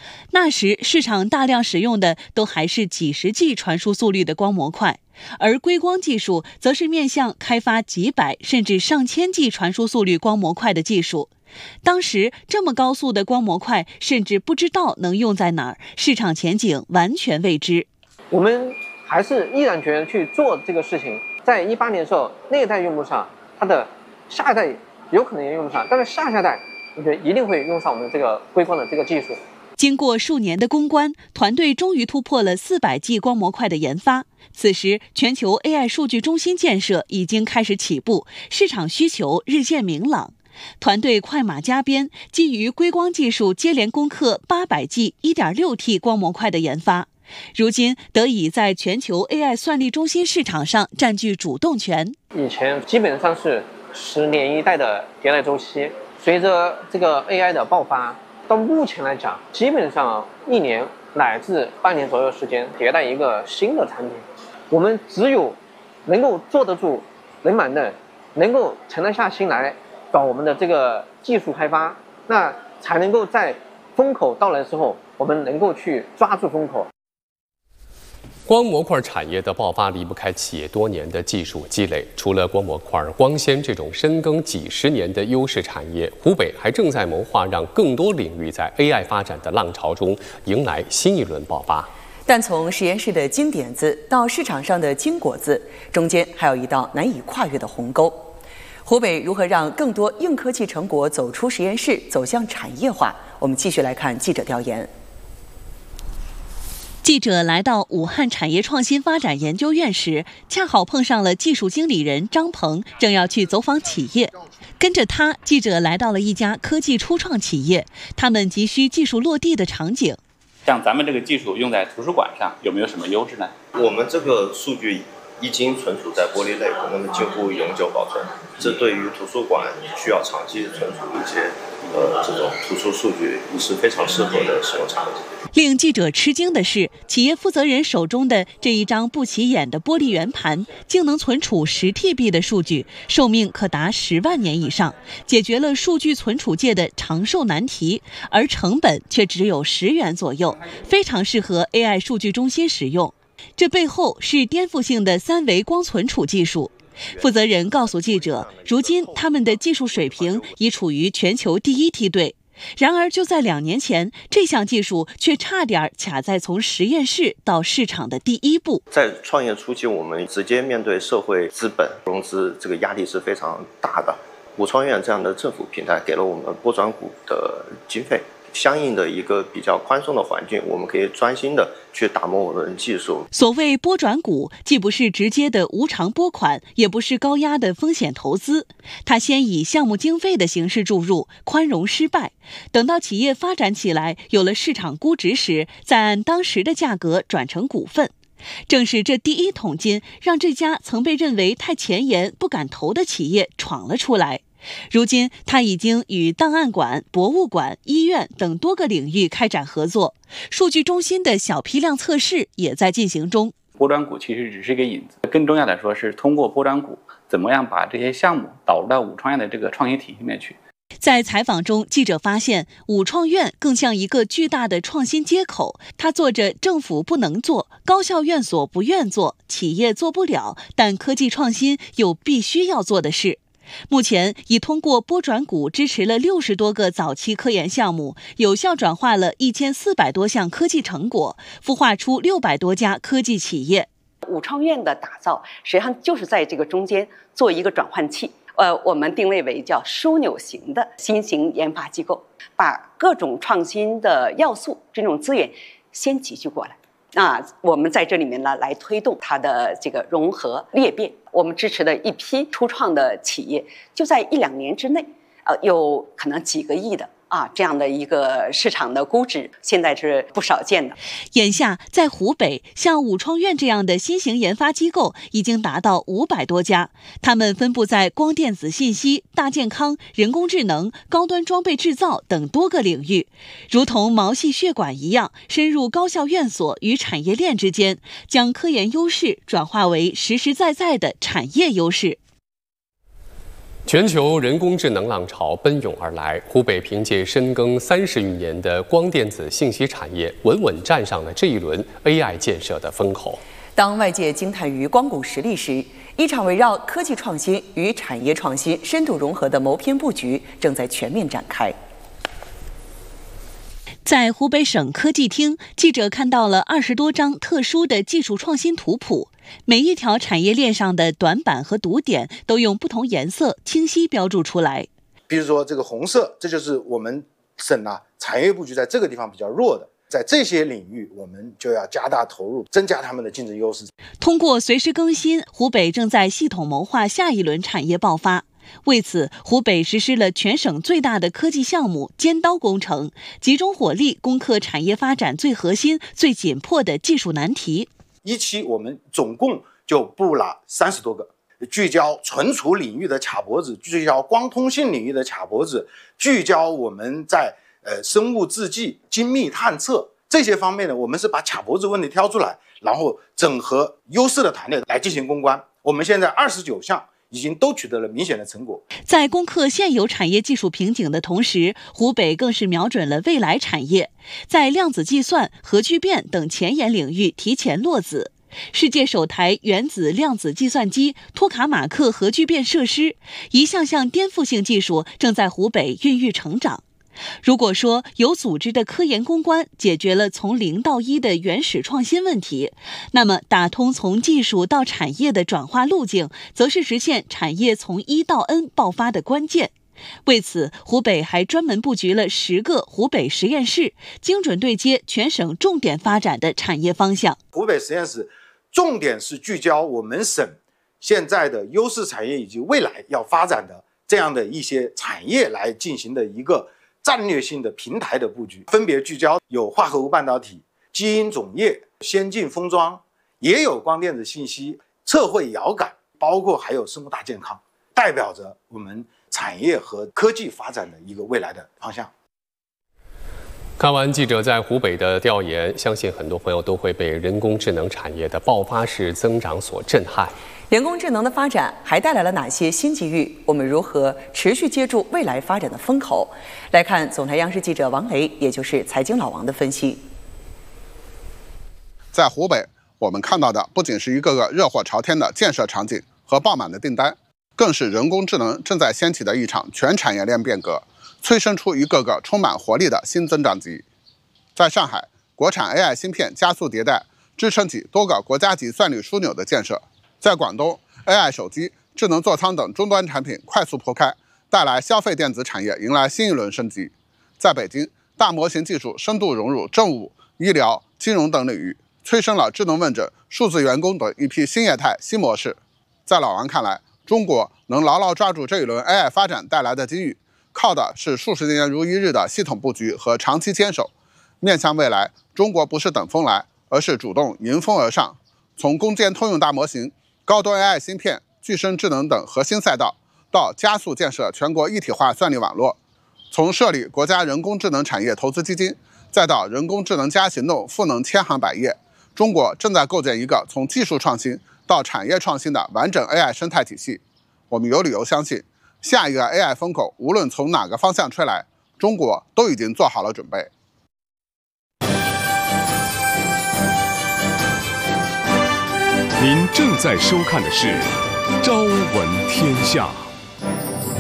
那时市场大量使用的都还是几十 G 传输速率的光模块，而硅光技术则是面向开发几百甚至上千 G 传输速率光模块的技术。当时这么高速的光模块甚至不知道能用在哪儿，市场前景完全未知。 我们还是毅然决然去做这个事情。在18年的时候，那一代用不上，它的下一代有可能也用不上，但是下代我觉得一定会用上我们这个硅光的这个技术。 经过数年的攻关，团队终于突破了400 G 光模块的研发。此时，全球 AI 数据中心建设已经开始起步，市场需求日渐明朗。团队快马加鞭，基于硅光技术接连攻克800 G 1.6T 光模块的研发，如今得以在全球 AI 算力中心市场上占据主动权。 以前基本上是10年一代的迭代周期，随着这个 AI 的爆发，到目前来讲，基本上1年乃至半年左右时间迭代一个新的产品。我们只有能够坐得住，能板凳，能够沉得下心来搞我们的这个技术开发，那才能够在风口到来之后，我们能够去抓住风口。 光模块产业的爆发离不开企业多年的技术积累。除了光模块、光纤这种深耕几十年的优势产业，湖北还正在谋划让更多领域在 AI 发展的浪潮中迎来新一轮爆发。 但从实验室的金点子到市场上的金果子，中间还有一道难以跨越的鸿沟。湖北如何让更多硬科技成果走出实验室，走向产业化？我们继续来看记者调研。 记者来到武汉产业创新发展研究院时，恰好碰上了技术经理人张鹏，正要去走访企业。跟着他，记者来到了一家科技初创企业，他们急需技术落地的场景。 像咱们这个技术用在图书馆上，有没有什么优势呢？ 我们这个数据一经存储在玻璃内部，那么几乎永久保存。这对于图书馆需要长期存储一些这种图书数据是非常适合的使用场景。 令记者吃惊的是，企业负责人手中的这一张不起眼的玻璃圆盘，竟能存储10TB 的数据，寿命可达10万年以上，解决了数据存储界的长寿难题，而成本却只有10元左右，非常适合 AI 数据中心使用。这背后是颠覆性的3维光存储技术。负责人告诉记者，如今他们的技术水平已处于全球第一梯队。然而，就在2年前，这项技术却差点卡在从实验室到市场的第一步。 在创业初期，我们直接面对社会资本融资，这个压力是非常大的。武创院这样的政府平台给了我们拨转股的经费，相应的一个比较宽松的环境，我们可以专心的去打磨我们的技术。 所谓拨转股，既不是直接的无偿拨款，也不是高压的风险投资，它先以项目经费的形式注入，宽容失败，等到企业发展起来，有了市场估值时，再按当时的价格转成股份。正是这第一桶金，让这家曾被认为太前沿不敢投的企业闯了出来。如今，他已经与档案馆、博物馆、医院等多个领域开展合作，数据中心的小批量测试也在进行中。 拨转股其实只是一个引子，更重要的说是通过拨转股，怎么样把这些项目导入到武创院的这个创新体系里面去。 在采访中，记者发现武创院更像一个巨大的创新接口，它做着政府不能做、高校院所不愿做、企业做不了，但科技创新又必须要做的事。目前已通过拨转股支持了60多个早期科研项目，有效转化了1400多项科技成果，孵化出600多家科技企业。 武创院的打造实际上就是在这个中间做一个转换器。我们定位为叫枢纽型的新型研发机构，把各种创新的要素、这种资源先集聚过来。我们在这里面呢，来推动它的这个融合裂变。我们支持的一批初创的企业，就在1-2年之内，有可能几个亿的这样的一个市场的估值，现在是不少见的。 眼下，在湖北，像武创院这样的新型研发机构已经达到500多家，它们分布在光电子信息、大健康、人工智能、高端装备制造等多个领域，如同毛细血管一样，深入高校院所与产业链之间，将科研优势转化为实实在在的产业优势。 全球人工智能浪潮奔涌而来，湖北凭借深耕30余年的光电子信息产业，稳稳站上了这一轮 AI 建设的风口。 当外界惊叹于光谷实力时，一场围绕科技创新与产业创新深度融合的谋篇布局正在全面展开。 在湖北省科技厅，记者看到了20多张特殊的技术创新图谱，每一条产业链上的短板和堵点都用不同颜色清晰标注出来。 比如说这个红色，这就是我们省产业布局在这个地方比较弱的。在这些领域，我们就要加大投入，增加他们的竞争优势。 通过随时更新，湖北正在系统谋划下一轮产业爆发。为此，湖北实施了全省最大的科技项目“尖刀工程”，集中火力攻克产业发展最核心、最紧迫的技术难题。 一期我们总共就布了30多个，聚焦存储领域的卡脖子，聚焦光通信领域的卡脖子，聚焦我们在生物制剂、精密探测这些方面呢，我们是把卡脖子问题挑出来，然后整合优势的团队来进行攻关。我们现在29项已经都取得了明显的成果。 在攻克现有产业技术瓶颈的同时，湖北更是瞄准了未来产业，在量子计算、核聚变等前沿领域提前落子。世界首台原子量子计算机托卡马克核聚变设施，一项项颠覆性技术正在湖北孕育成长。如果说有组织的科研攻关解决了从0到1的原始创新问题，那么打通从技术到产业的转化路径，则是实现产业从1到N 爆发的关键。为此，湖北还专门布局了10个湖北实验室，精准对接全省重点发展的产业方向。 湖北实验室重点是聚焦我们省现在的优势产业以及未来要发展的这样的一些产业来进行的一个战略性的平台的布局，分别聚焦有化合物半导体、基因种业、先进封装，也有光电子信息、测绘遥感，包括还有生物大健康，代表着我们产业和科技发展的一个未来的方向。 看完记者在湖北的调研，相信很多朋友都会被人工智能产业的爆发式增长所震撼。 人工智能的发展还带来了哪些新机遇？我们如何持续接住未来发展的风口？来看总台央视记者王雷，也就是财经老王的分析。 在湖北，我们看到的不仅是一个个热火朝天的建设场景和爆满的订单，更是人工智能正在掀起的一场全产业链变革，催生出一个个充满活力的新增长极。在上海，国产 AI 芯片加速迭代，支撑起多个国家级算力枢纽的建设。在广东 ，AI 手机、智能座舱等终端产品快速铺开，带来消费电子产业迎来新一轮升级。在北京，大模型技术深度融入政务、医疗、金融等领域，催生了智能问诊、数字员工等一批新业态、新模式。在老王看来，中国能牢牢抓住这一轮 AI 发展带来的机遇，靠的是数十年如一日的系统布局和长期坚守。面向未来，中国不是等风来，而是主动迎风而上，从攻坚通用大模型、高端 AI 芯片、具身智能等核心赛道，到加速建设全国一体化算力网络，从设立国家人工智能产业投资基金，再到人工智能加行动赋能千行百业，中国正在构建一个从技术创新到产业创新的完整 AI 生态体系。我们有理由相信，下一个 AI 风口无论从哪个方向吹来，中国都已经做好了准备。 您正在收看的是《朝闻天下》。